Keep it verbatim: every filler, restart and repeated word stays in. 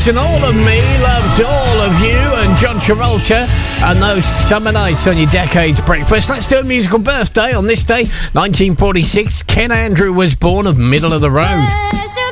and all of me, love to all of you and John Travolta and those summer nights on your Decades Breakfast. Let's do a musical birthday on this day, nineteen forty-six. Ken Andrew was born of Middle of the Road.